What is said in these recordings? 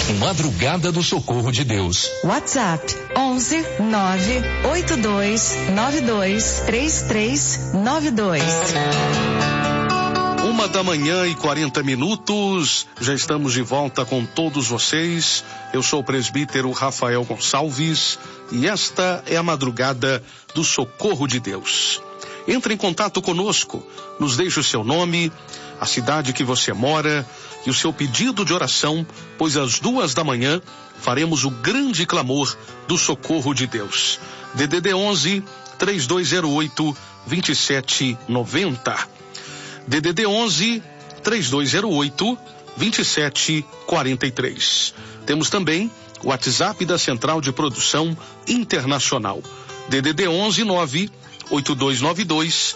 Madrugada do Socorro de Deus. WhatsApp 11 982 92 3392. 1h40, já estamos de volta com todos vocês. Eu sou o presbítero Rafael Gonçalves e esta é a Madrugada do Socorro de Deus. Entre em contato conosco, nos deixe o seu nome, a cidade que você mora e o seu pedido de oração, pois às 2h faremos o grande clamor do Socorro de Deus. DDD 11 3208 2790. DDD 11 3208 2743. Temos também o WhatsApp da Central de Produção Internacional. DDD 11 9 8292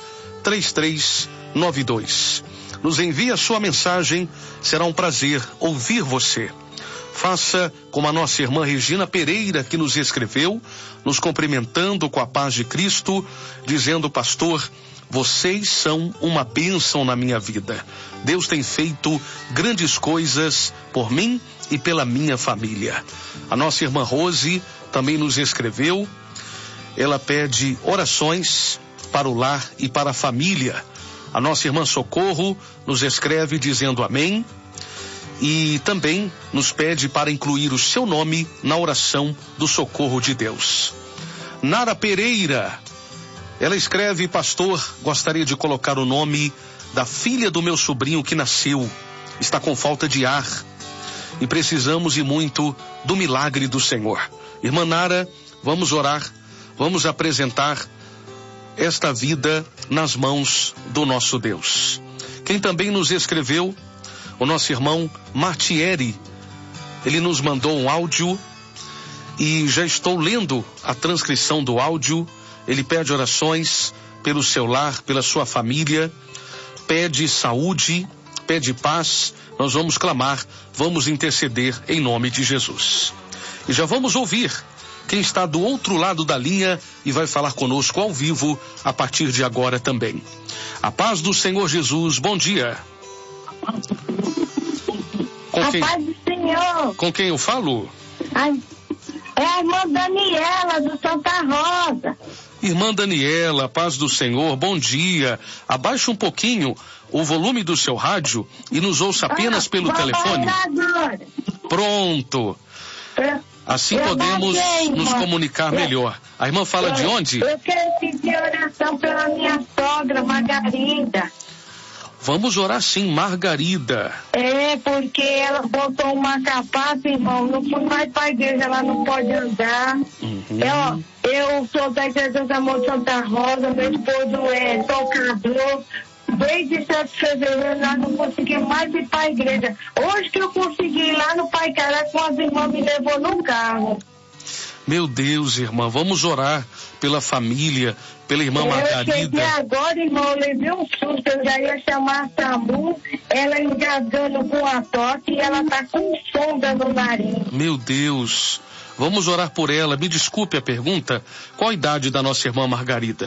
3392. Nos envie a sua mensagem, será um prazer ouvir você. Faça como a nossa irmã Regina Pereira, que nos escreveu, nos cumprimentando com a paz de Cristo, dizendo: pastor, vocês são uma bênção na minha vida. Deus tem feito grandes coisas por mim e pela minha família. A nossa irmã Rose também nos escreveu. Ela pede orações para o lar e para a família. A nossa irmã Socorro nos escreve dizendo amém. E também nos pede para incluir o seu nome na oração do Socorro de Deus. Nara Pereira, ela escreve: pastor, gostaria de colocar o nome da filha do meu sobrinho que nasceu. Está com falta de ar e precisamos e muito do milagre do Senhor. Irmã Nara, vamos orar, vamos apresentar esta vida nas mãos do nosso Deus. Quem também nos escreveu, o nosso irmão Martieri, ele nos mandou um áudio e já estou lendo a transcrição do áudio. Ele pede orações pelo seu lar, pela sua família, pede saúde, pede paz. Nós vamos clamar, vamos interceder em nome de Jesus. E já vamos ouvir quem está do outro lado da linha e vai falar conosco ao vivo a partir de agora também. A paz do Senhor Jesus, bom dia. Paz do Senhor. Com quem eu falo? É a irmã Daniela, do Santa Rosa. Irmã Daniela, paz do Senhor, bom dia. Abaixa um pouquinho o volume do seu rádio e nos ouça apenas pelo telefone. Pronto. Assim podemos nos comunicar melhor. A irmã fala de onde? Eu quero pedir oração pela minha sogra, Margarida. Vamos orar sim, Margarida. É, porque ela botou uma capaça, irmão, não foi mais pra igreja, ela não pode andar. Eu sou da Igreja do Amor de Santa Rosa, meu esposo é tocador. Desde 7 de fevereiro nós não conseguimos mais ir para a igreja. Hoje que eu consegui ir lá no Pai Cará, com as irmãs me levou no carro. Meu Deus, irmã, vamos orar pela família, pela irmã Margarida. Eu cheguei agora, irmão, eu levei um susto, eu já ia chamar a SAMU, ela engasgando com a tosse e ela tá com sonda no nariz. Meu Deus, vamos orar por ela. Me desculpe a pergunta, qual a idade da nossa irmã Margarida?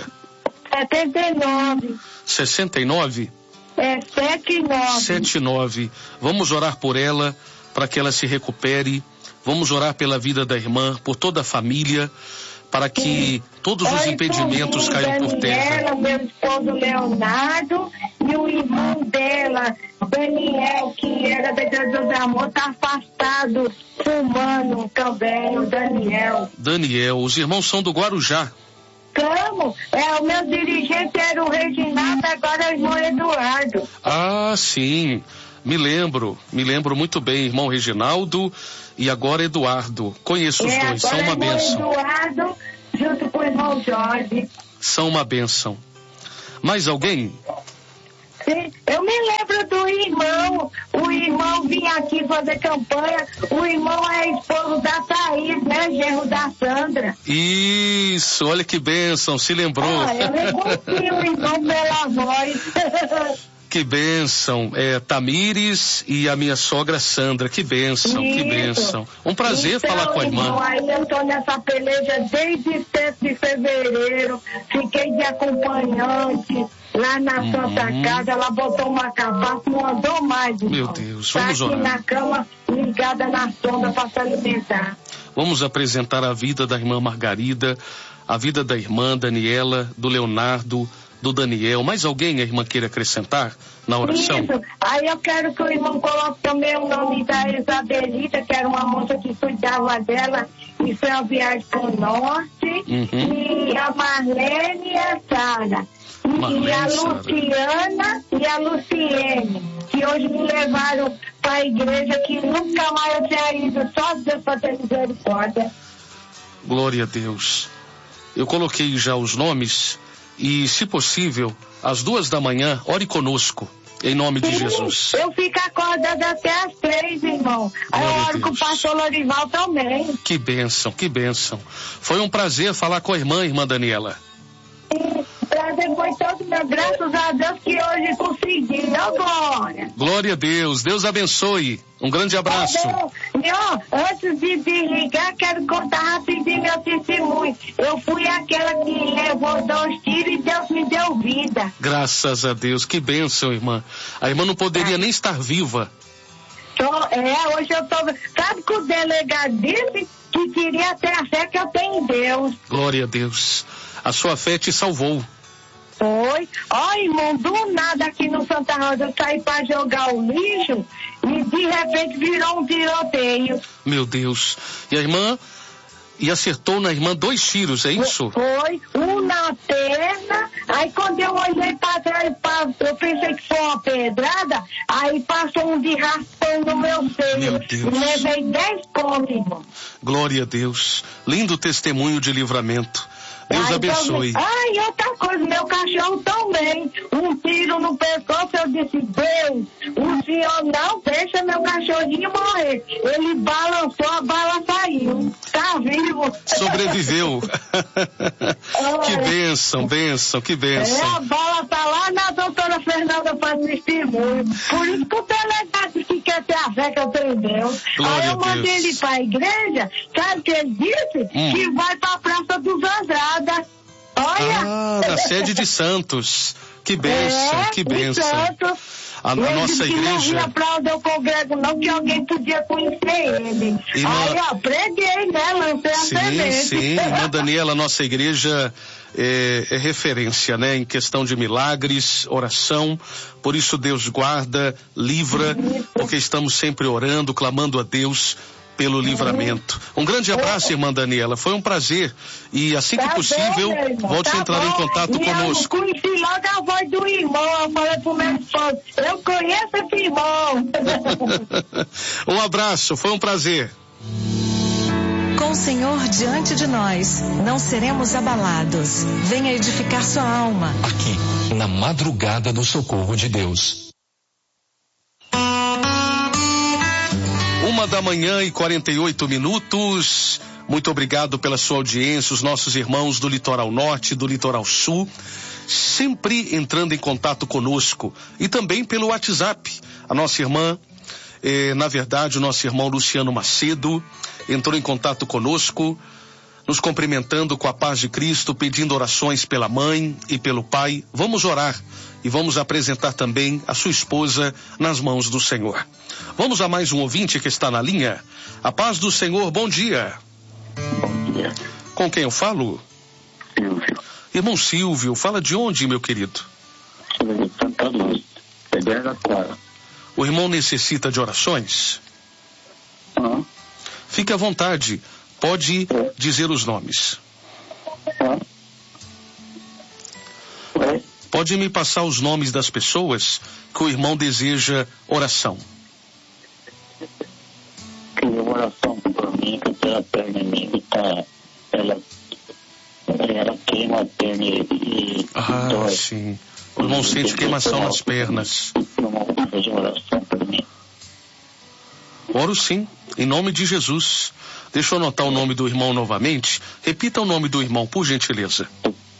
79. 69? É, 79. 79. Vamos orar por ela, para que ela se recupere. Vamos orar pela vida da irmã, por toda a família, para que todos os impedimentos caiam por terra. Meu esposo Leonardo e o irmão dela, Daniel, que era da Igreja do Amor, está afastado, fumando também, o Daniel. Daniel, os irmãos são do Guarujá. O meu dirigente era o Reginaldo, agora é o irmão Eduardo. Ah, sim, me lembro muito bem, irmão Reginaldo e agora Eduardo. Conheço os dois, são uma bênção. Eduardo junto com o irmão Jorge. São uma bênção. Mais alguém? Sim, eu me lembro do irmão. O irmão vinha aqui fazer campanha. O irmão é esposo da Thaís, né? Genro da Sandra. Isso, olha que bênção, se lembrou. Eu reconheci o irmão pela voz. Que bênção, Tamires e a minha sogra Sandra, que bênção, que bênção. Um prazer falar com a irmã. Irmão, aí eu tô nessa peleja desde 7 de fevereiro, fiquei de acompanhante, lá na Santa Casa, ela botou uma capaça, não andou mais. Meu Deus, vamos orar. Tá aqui na cama, ligada na sonda para se alimentar. Vamos apresentar a vida da irmã Margarida, a vida da irmã Daniela, do Leonardo, do Daniel. Mais alguém a irmã queira acrescentar na oração? Isso. Aí eu quero que o irmão coloque também o nome da Isabelita, que era uma moça que cuidava dela e foi a viagem para o norte. E a Marlene e a Sara. E a Luciana e a Luciene, que hoje me levaram para a igreja, que nunca mais eu tinha ido, só Deus para ter misericórdia. Glória a Deus. Eu coloquei já os nomes e, se possível, às 2 da manhã, ore conosco, em nome de Jesus. Eu fico acordada até às 3, irmão. Aí eu oro com o pastor Lorival também. Que bênção, que bênção. Foi um prazer falar com a irmã Daniela. Prazer foi todo meu, graças a Deus que hoje consegui, não, glória. Glória a Deus, Deus abençoe. Um grande abraço. Antes de ligar, quero contar rapidinho meu testemunho. Eu fui aquela que levou 2 tiros e Deus me deu vida. Graças a Deus, que bênção, irmã. A irmã não poderia nem estar viva. Hoje eu tô... Sabe que o delegado disse que queria ter a fé que eu tenho em Deus. Glória a Deus. A sua fé te salvou. Foi. Irmão, do nada aqui no Santa Rosa eu saí para jogar o lixo e de repente virou um tiroteio. Meu Deus. E a irmã... E acertou na irmã 2 tiros, é isso? Foi, um na perna, aí quando eu olhei para trás, eu pensei que foi uma pedrada, aí passou um de raspão no meu seio. Meu Deus. E levei 10 pontos, irmão. Glória a Deus. Lindo testemunho de livramento. Deus abençoe. E outra coisa, meu cachorro também. Um tiro no pescoço, eu disse, Deus, o senhor não deixa meu cachorrinho morrer. Ele balançou, a bala saiu. Tá vivo. Sobreviveu. Que bênção, bênção, que bênção. A bala tá lá na doutora Fernanda para testemunho. Por isso que o delegado que quer ter a fé que eu tenho em Deus. Aí eu mandei ele para a igreja, sabe o que ele disse? Que vai para a Praça dos Andradas. Olha! Da sede de Santos. Que bênção, que bênção. A nossa igreja. Não via pra onde eu congrego, não, que alguém podia conhecer ele. Aí eu preguei, né? Lancei a semente. Sim, irmã Daniela, nossa igreja é referência, né? Em questão de milagres, oração. Por isso Deus guarda, livra, porque estamos sempre orando, clamando a Deus pelo livramento. Um grande abraço, irmã Daniela. Foi um prazer. E assim que possível, volte a entrar em contato conosco. Eu conheci logo a voz do irmão. Eu falei pro meu esposo, eu conheço esse irmão. Um abraço, foi um prazer. Com o Senhor diante de nós, não seremos abalados. Venha edificar sua alma. Aqui, na madrugada do socorro de Deus. 1h48. Muito obrigado pela sua audiência, os nossos irmãos do Litoral Norte, do Litoral Sul, sempre entrando em contato conosco, e também pelo WhatsApp. A nossa irmã, na verdade, o nosso irmão Luciano Macedo entrou em contato conosco, nos cumprimentando com a paz de Cristo, pedindo orações pela mãe e pelo pai. Vamos orar e vamos apresentar também a sua esposa nas mãos do Senhor. Vamos a mais um ouvinte que está na linha. A paz do Senhor, bom dia. Bom dia. Com quem eu falo? Silvio. Irmão Silvio, fala de onde, meu querido? De Santa Luz, Pedreira-Quara. O irmão necessita de orações? Fique à vontade, pode dizer os nomes. Pode me passar os nomes das pessoas que o irmão deseja oração. Queria oração por mim, que pela perna minha que tá, ela queima a perna e dói. Sim. O irmão sente queimação nas pernas. Irmão, fazer oração por mim. Oro sim, em nome de Jesus. Deixa eu anotar o nome do irmão novamente. Repita o nome do irmão, por gentileza.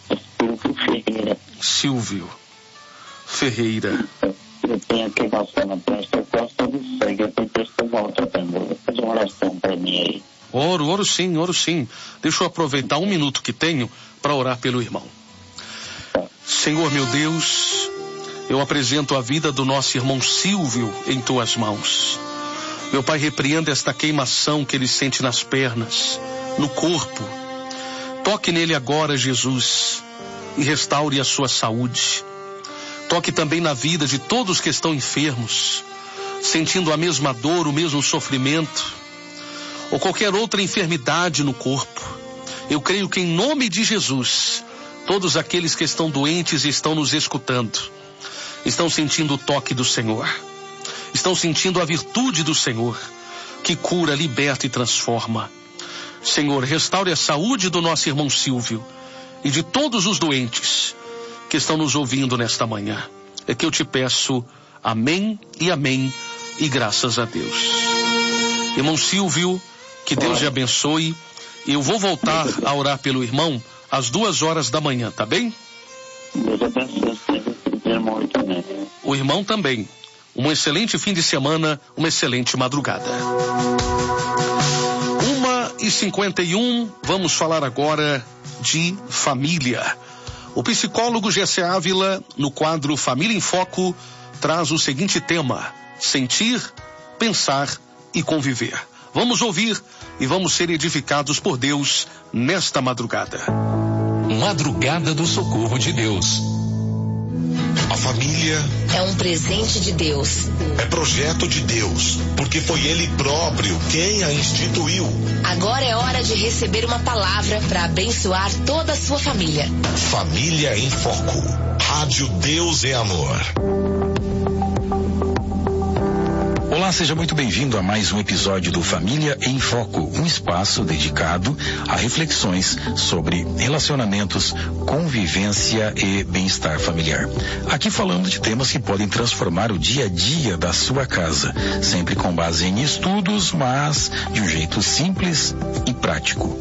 Silvio Ferreira. Eu tenho queimação na testa, eu gosto de sangue, eu tenho que volta também. Vou fazer uma oração para mim aí. Oro sim. Deixa eu aproveitar 1 minuto que tenho para orar pelo irmão. Senhor meu Deus, eu apresento a vida do nosso irmão Silvio em tuas mãos. Meu Pai, repreenda esta queimação que ele sente nas pernas, no corpo. Toque nele agora, Jesus, e restaure a sua saúde. Toque também na vida de todos que estão enfermos, sentindo a mesma dor, o mesmo sofrimento, ou qualquer outra enfermidade no corpo. Eu creio que em nome de Jesus, todos aqueles que estão doentes e estão nos escutando, estão sentindo o toque do Senhor, estão sentindo a virtude do Senhor, que cura, liberta e transforma. Senhor, restaure a saúde do nosso irmão Silvio e de todos os doentes que estão nos ouvindo nesta manhã. É que eu te peço, amém e amém, e graças a Deus. Irmão Silvio, que Deus lhe abençoe. Eu vou voltar a orar pelo irmão às 2h da manhã, tá bem? Deus abençoe o irmão também. O irmão também. Um excelente fim de semana, uma excelente madrugada. 1h51, vamos falar agora de família. O psicólogo Gessé Ávila, no quadro Família em Foco, traz o seguinte tema: sentir, pensar e conviver. Vamos ouvir e vamos ser edificados por Deus nesta madrugada. Madrugada do Socorro de Deus. A família é um presente de Deus. É projeto de Deus, porque foi Ele próprio quem a instituiu. Agora é hora de receber uma palavra para abençoar toda a sua família. Família em Foco. Rádio Deus é Amor. Olá, seja muito bem-vindo a mais um episódio do Família em Foco, um espaço dedicado a reflexões sobre relacionamentos, convivência e bem-estar familiar. Aqui falamos de temas que podem transformar o dia a dia da sua casa, sempre com base em estudos, mas de um jeito simples e prático.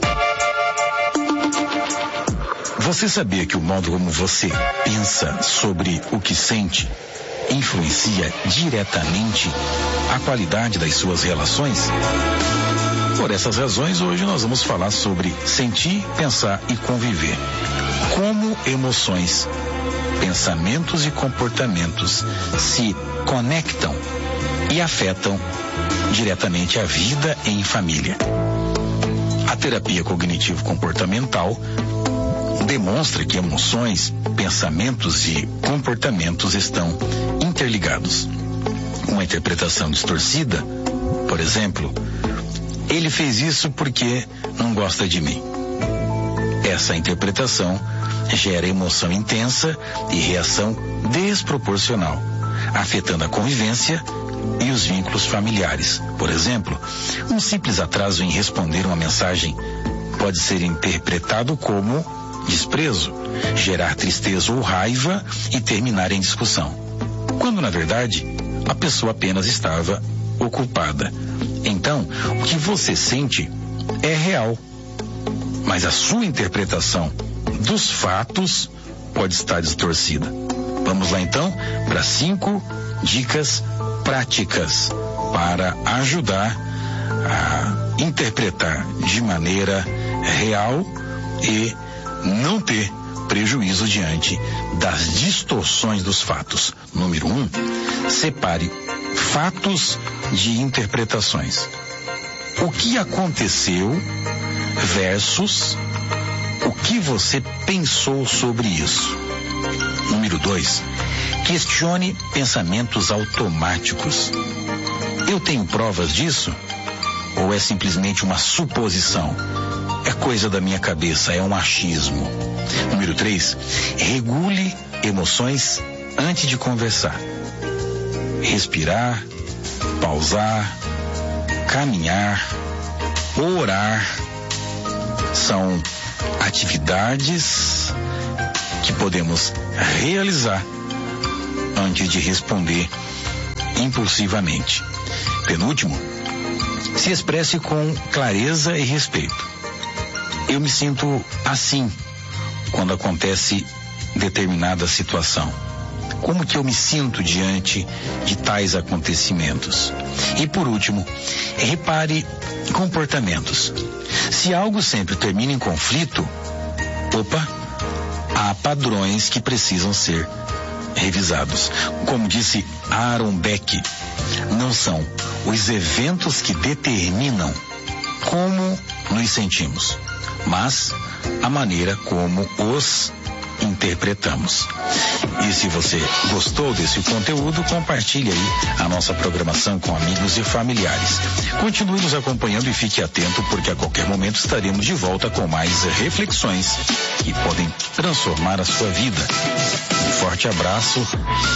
Você sabia que o modo como você pensa sobre o que sente influencia diretamente a qualidade das suas relações? Por essas razões, hoje nós vamos falar sobre sentir, pensar e conviver. Como emoções, pensamentos e comportamentos se conectam e afetam diretamente a vida em família. A terapia cognitivo-comportamental demonstra que emoções, pensamentos e comportamentos estão interligados. Uma interpretação distorcida, por exemplo, ele fez isso porque não gosta de mim. Essa interpretação gera emoção intensa e reação desproporcional, afetando a convivência e os vínculos familiares. Por exemplo, um simples atraso em responder uma mensagem pode ser interpretado como desprezo, gerar tristeza ou raiva e terminar em discussão, quando na verdade a pessoa apenas estava ocupada. Então, o que você sente é real, mas a sua interpretação dos fatos pode estar distorcida. Vamos lá então para 5 dicas práticas para ajudar a interpretar de maneira real e não ter prejuízo diante das distorções dos fatos. Número 1, separe fatos de interpretações. O que aconteceu versus o que você pensou sobre isso. Número 2, questione pensamentos automáticos. Eu tenho provas disso? Ou é simplesmente uma suposição? É coisa da minha cabeça, é um achismo. Número 3, regule emoções antes de conversar. Respirar, pausar, caminhar, orar, são atividades que podemos realizar antes de responder impulsivamente. Penúltimo, se expresse com clareza e respeito. Eu me sinto assim quando acontece determinada situação. Como que eu me sinto diante de tais acontecimentos? E por último, repare comportamentos. Se algo sempre termina em conflito, há padrões que precisam ser revisados. Como disse Aaron Beck, não são os eventos que determinam como nos sentimos, mas a maneira como os interpretamos. E se você gostou desse conteúdo, compartilhe aí a nossa programação com amigos e familiares. Continue nos acompanhando e fique atento, porque a qualquer momento estaremos de volta com mais reflexões que podem transformar a sua vida. Um forte abraço